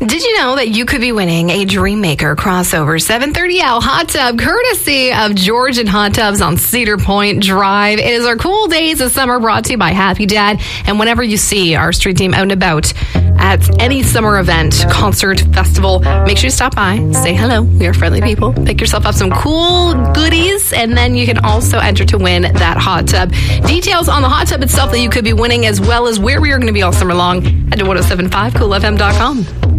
Did you know that you could be winning a Dreammaker crossover 730L hot tub courtesy of Georgian Hot Tubs on Cedar Point Drive? It is our cool days of summer brought to you by Happy Dad. And whenever you see our street team out and about at any summer event, concert, festival, make sure you stop by, say hello. We are friendly people. Pick yourself up some cool goodies, and then you can also enter to win that hot tub. Details on the hot tub itself that you could be winning, as well as where we are going to be all summer long, head to 1075coolfm.com.